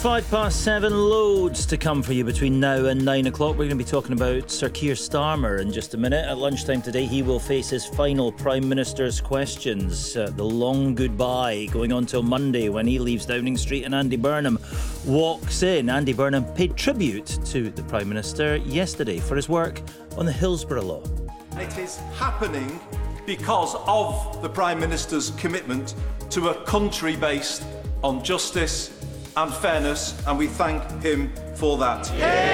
7:05, loads to come for you between now and 9 o'clock. We're going to be talking about Sir Keir Starmer in just a minute. At lunchtime today, he will face his final Prime Minister's questions. The long goodbye going on till Monday when he leaves Downing Street and Andy Burnham walks in. Andy Burnham paid tribute to the Prime Minister yesterday for his work on the Hillsborough Law. It is happening because of the Prime Minister's commitment to a country based on justice and fairness, and we thank him for that.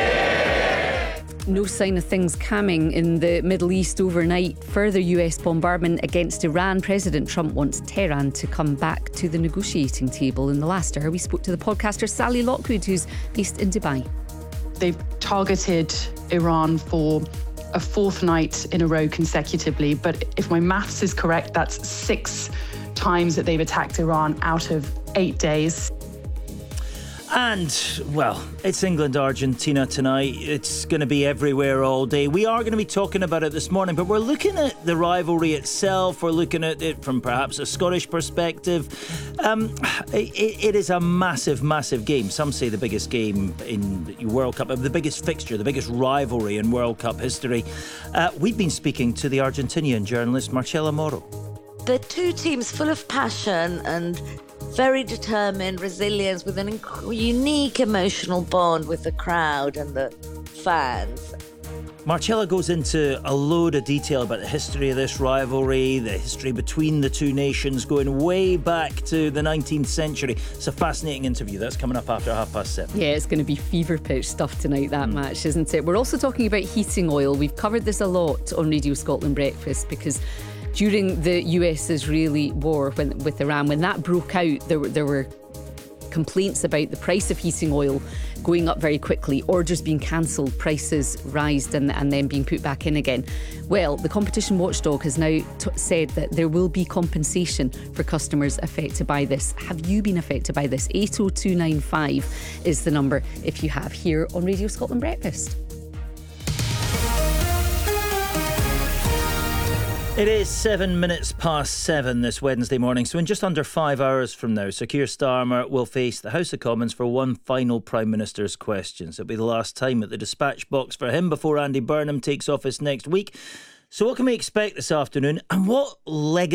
No sign of things calming in the Middle East overnight. Further US bombardment against Iran. President Trump wants Tehran to come back to the negotiating table. In the last hour, we spoke to the podcaster Sally Lockwood, who's based in Dubai. They've targeted Iran for a fourth night in a row consecutively, but if my maths is correct, that's 6 times that they've attacked Iran out of 8 days. And, well, it's England-Argentina tonight. It's going to be everywhere all day. We are going to be talking about it this morning, but we're looking at the rivalry itself. We're looking at it from perhaps a Scottish perspective. It is a massive, massive game. Some say the biggest game in World Cup, the biggest fixture, the biggest rivalry in World Cup history. We've been speaking to the Argentinian journalist Marcela Moro. They're two teams full of passion and very determined, resilience, with an unique emotional bond with the crowd and the fans. Marcella goes into a load of detail about the history of this rivalry, the history between the two nations going way back to the 19th century. It's a fascinating interview. That's coming up after 7:30. Yeah, it's going to be fever pitch stuff tonight, that match, isn't it? We're also talking about heating oil. We've covered this a lot on Radio Scotland Breakfast because during the US-Israeli war with Iran, when that broke out, there were complaints about the price of heating oil going up very quickly, orders being cancelled, prices rised and then being put back in again. Well, the competition watchdog has now said that there will be compensation for customers affected by this. Have you been affected by this? 80295 is the number if you have, here on Radio Scotland Breakfast. It is 7:07 this Wednesday morning, so in just under 5 hours from now, Sir Keir Starmer will face the House of Commons for one final Prime Minister's questions. It'll be the last time at the dispatch box for him before Andy Burnham takes office next week. So what can we expect this afternoon, and what legacy